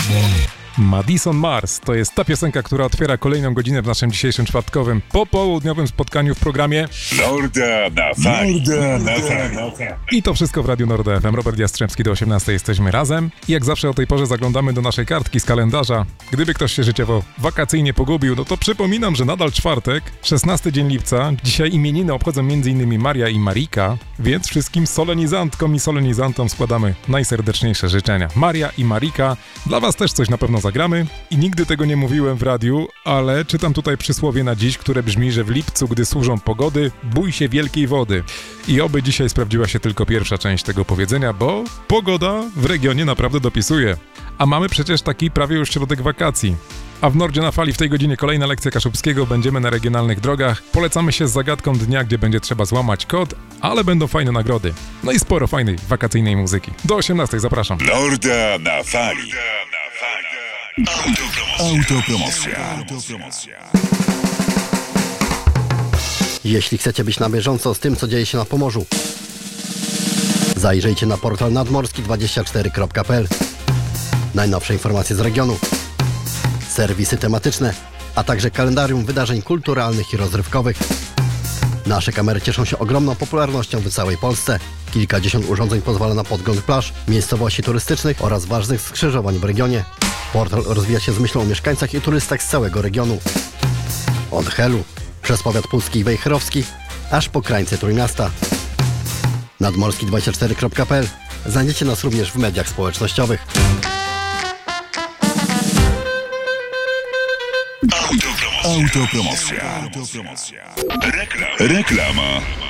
Madison Mars to jest ta piosenka, która otwiera kolejną godzinę w naszym dzisiejszym czwartkowym popołudniowym spotkaniu w programie Norda na fali. I to wszystko w Radiu Norda FM. Robert Jastrzębski, do 18 jesteśmy razem. I jak zawsze o tej porze zaglądamy do naszej kartki z kalendarza. Gdyby ktoś się życiowo wakacyjnie pogubił, no to przypominam, że nadal czwartek, 16 dzień lipca. Dzisiaj imieniny obchodzą m.in. Maria i Marika, więc wszystkim solenizantkom i solenizantom składamy najserdeczniejsze życzenia. Maria i Marika, dla was też coś na pewno zagramy i nigdy tego nie mówiłem w radiu, ale czytam tutaj przysłowie na dziś, które brzmi, że w lipcu, gdy służą pogody, bój się wielkiej wody. I oby dzisiaj sprawdziła się tylko pierwsza część tego powiedzenia, bo pogoda w regionie naprawdę dopisuje. A mamy przecież taki prawie już środek wakacji. A w Nordzie na Fali w tej godzinie kolejna lekcja Kaszubskiego, będziemy na regionalnych drogach, polecamy się z zagadką dnia, gdzie będzie trzeba złamać kod, ale będą fajne nagrody. No i sporo fajnej wakacyjnej muzyki. Do 18 zapraszam. Norda na Fali. Autopromocja. Jeśli chcecie być na bieżąco z tym, co dzieje się na Pomorzu, zajrzyjcie na portal nadmorski24.pl. Najnowsze informacje z regionu, serwisy tematyczne, a także kalendarium wydarzeń kulturalnych i rozrywkowych. Nasze kamery cieszą się ogromną popularnością w całej Polsce. Kilkadziesiąt urządzeń pozwala na podgląd plaż, miejscowości turystycznych oraz ważnych skrzyżowań w regionie. Portal rozwija się z myślą o mieszkańcach i turystach z całego regionu. Od Helu, przez powiat pucki i wejherowski, aż po krańce Trójmiasta. Nadmorski24.pl. Znajdziecie nas również w mediach społecznościowych. Autopromocja. Reklama.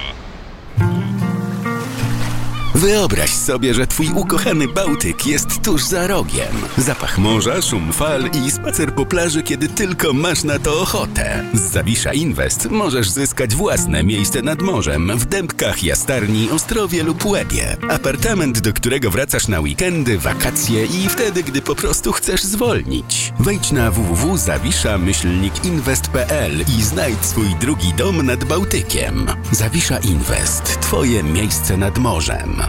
Wyobraź sobie, że twój ukochany Bałtyk jest tuż za rogiem. Zapach morza, szum fal i spacer po plaży, kiedy tylko masz na to ochotę. Z Zawisza Invest możesz zyskać własne miejsce nad morzem w Dębkach, Jastarni, Ostrowie lub Łebie. Apartament, do którego wracasz na weekendy, wakacje i wtedy, gdy po prostu chcesz zwolnić. Wejdź na www.zawisza-invest.pl i znajdź swój drugi dom nad Bałtykiem. Zawisza Invest. Twoje miejsce nad morzem.